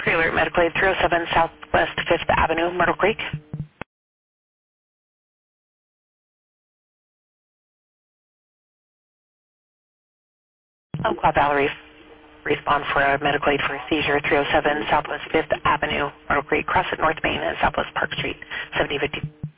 Pre-alert Medical Aid 307 Southwest 5th Avenue, Myrtle Creek. Call Valerie. Respond for a medical aid for a seizure 307 Southwest 5th Avenue, Myrtle Creek, cross at North Main and Southwest Park Street, 7050.